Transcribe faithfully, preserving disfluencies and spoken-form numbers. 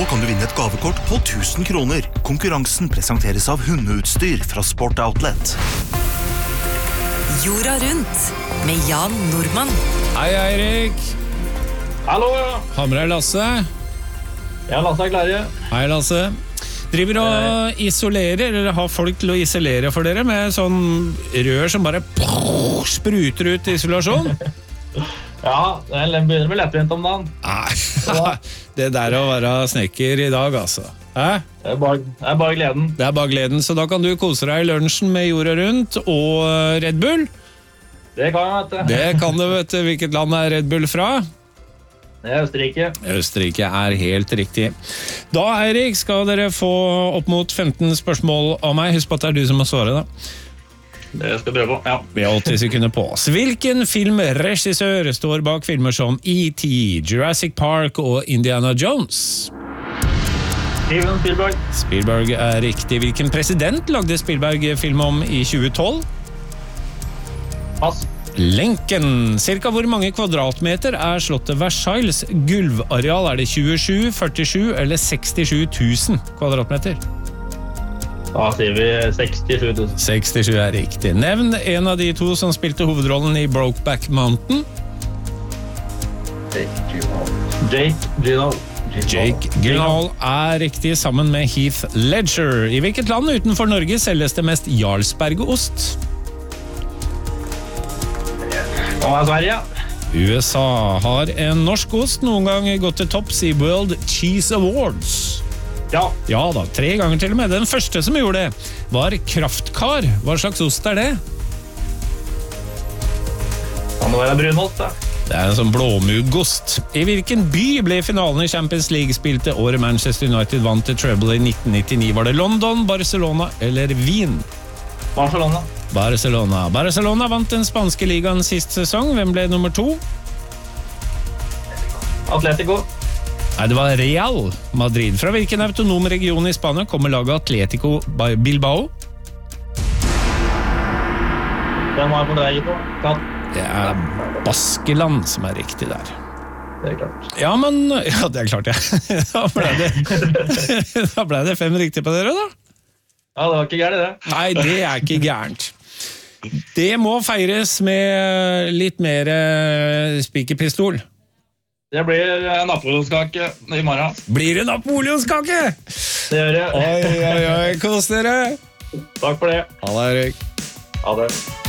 kan du vinne et gavekort på tusen kroner. Konkurransen presenteres av hundeutstyr fra Sport Outlet. Jorda rundt med Jan Nordmann. Hei, Eirik. Hallo. Har med deg Lasse? Ja, Lasse er klare. Hei, Lasse. Driver og isolerer, eller har folk til å isolere for dere med sånn rør som bare spruter ut isolasjon? Ja, det begynner med lettvint om dagen. Nei, det der å være snekker i dag, altså. Hæ? Det er, bare, det er bare gleden. Det er bare gleden, så da kan du kose deg i lunsjen med jorda rundt og Red Bull. Det kan jeg, vet du. Det kan du, vet du. Hvilket land er Red Bull fra? Det er Østerrike. Østerrike er helt riktig. Da, Eirik, skal dere få opp mot femten spørsmål av meg. Husk på at det er du som må svare, da. Det skal jeg prøve på, ja. Vi har åtti sekunder på oss. Hvilken filmregissør står bak filmer som E T, Jurassic Park og Indiana Jones? Steven Spielberg. Spielberg er riktig. Hvilken president lagde Spielberg film om i tjue tolv? Pass. Lenken. Cirka hvor mange kvadratmeter er slottet Versailles gulvareal? Er det tjuesju, førtisju eller sekstisju tusen kvadratmeter? Da sier vi sekstisju tusen. sekstisju er riktig. Nevn en av de to som spilte hovedrollen i Brokeback Mountain. Jake Gyllenhaal. Jake Gyllenhaal er riktig, sammen med Heath Ledger. I hvilket land utenfor Norge selges det mest Jarlsbergost? Og er Sverige. U S A. Har en norsk ost noen gang gått til topps i World Cheese Awards? Ja. Ja da, tre ganger til og med. Den første som gjorde det var Kraftkar. Hva slags ost er det? Kan det være brunost, da? Det er en sånn blåmugost. I hvilken by ble finalen i Champions League spilt det året Manchester United vant til treble i nitten nittini? Var det London, Barcelona eller Wien? Barcelona. Barcelona. Barcelona vant den spanske ligaen sist sesong. Hvem ble nummer to? Atletico. Nei, det var Real Madrid. Fra hvilken autonom region i Spania kommer laget Atletico Bilbao? Den var på deg på. Kan. Det er Baskeland som er riktig der. Det er klart. Ja, men... Ja, det er klart, ja. Da ble det, da ble det fem riktig på dere, da. Ja, det var ikke gærent, det. Nei, det er ikke gærent. Det må feires med litt mer spikerpistol. Det blir napoleonskake i morgen. Blir det napoleonskake? Det gjør det. Oi, oi, oi, kos dere. Takk for det. Ha det, Erik. Ha det.